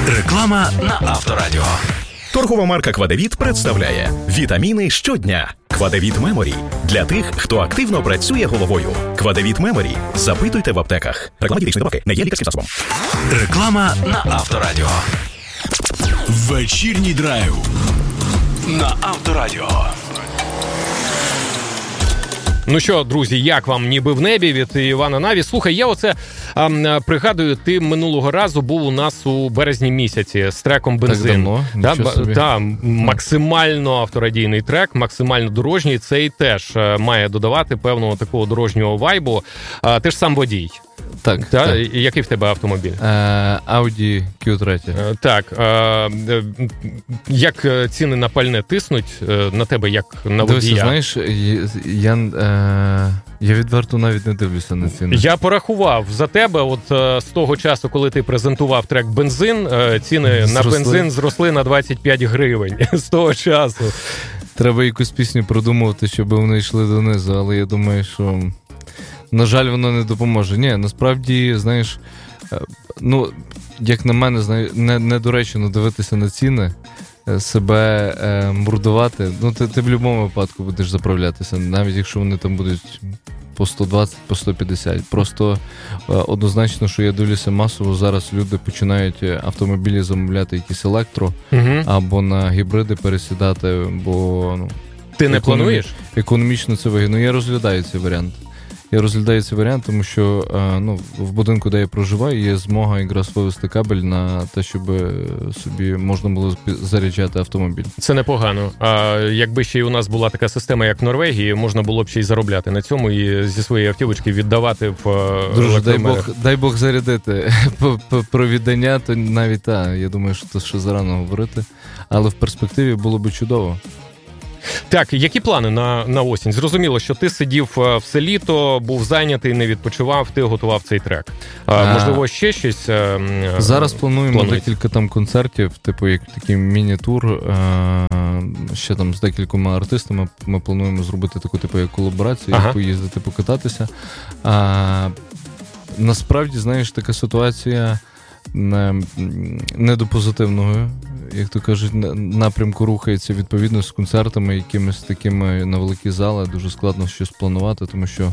Реклама на Авторадіо. Торгова марка «Квадевіт» представляє вітаміни щодня. «Квадевіт Меморі» для тих, хто активно працює головою. «Квадевіт Меморі» запитуйте в аптеках. Реклама дієчної добавки не є лікарським засобом. Реклама на Авторадіо. Вечірній драйв на Авторадіо. Ну що, друзі, як вам «Ніби в небі» від Івана Наві? Слухай, я оце пригадую, ти минулого разу був у нас у березні місяці з треком «Бензин». Так, максимально авторадійний трек, максимально дорожній. Цей теж має додавати певного такого дорожнього вайбу. Ти ж сам водій. Так. Який в тебе автомобіль? Audi Q3. Так. Як ціни на пальне тиснуть на тебе, як на водія? Дивися, знаєш, я відверто навіть не дивлюся на ціни. Я порахував за тебе, от з того часу, коли ти презентував трек «Бензин», ціни на бензин зросли на 25 гривень з того часу. Треба якусь пісню продумувати, щоб вони йшли донизу, але я думаю, що... На жаль, воно не допоможе. Ні, насправді, знаєш, ну, як на мене, недоречно дивитися на ціни, себе мордувати. Ну, ти в будь-якому випадку будеш заправлятися, навіть якщо вони там будуть по 120, по 150. Просто однозначно, що я дивлюся масово, зараз люди починають автомобілі замовляти якісь електро, або на гібриди пересідати, бо... Ну, ти не плануєш? Економічно це вигідно. Я розглядаю цей варіант. Тому що в будинку, де я проживаю, є змога якраз вивести кабель на те, щоб собі можна було заряджати автомобіль. Це непогано. А якби ще й у нас була така система, як в Норвегії, можна було б ще й заробляти на цьому і зі своєї автівочки віддавати в електромережу. Дай Бог зарядити про віддання, то навіть я думаю, що це ще зарано говорити, але в перспективі було б чудово. Так, які плани на осінь? Зрозуміло, що ти сидів все літо, був зайнятий, не відпочивав, ти готував цей трек. Можливо, ще щось зараз плануємо декілька там концертів, типу як такий міні-тур, ще там з декількома артистами ми плануємо зробити таку типу як колаборацію, поїздити, покататися. Насправді, знаєш, така ситуація не до позитивного, як то кажуть, напрямку рухається відповідно з концертами, якимись такими на великі зали, дуже складно щось планувати, тому що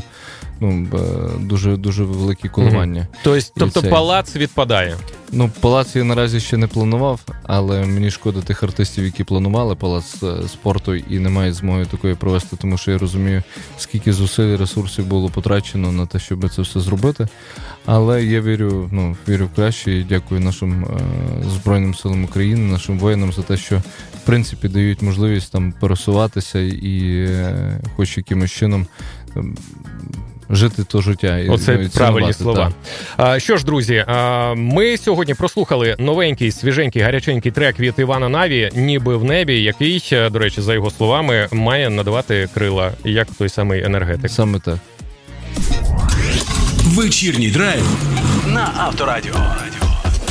дуже великі коливання. Тобто палац відпадає? Палац я наразі ще не планував, але мені шкода тих артистів, які планували палац спорту і не мають змоги такої провести, тому що я розумію, скільки зусиль і ресурсів було потрачено на те, щоб це все зробити. Але я вірю в краще і дякую нашим Збройним силам України, нашим воїнам за те, що в принципі дають можливість там пересуватися і хоч якимось чином жити то життя. Оце правильні слова. Що ж, друзі, ми сьогодні прослухали новенький, свіженький, гаряченький трек від Івана Наві «Ніби в небі», який, до речі, за його словами, має надавати крила, як той самий енергетик. Саме так. Вечірній драйв на Авторадіо.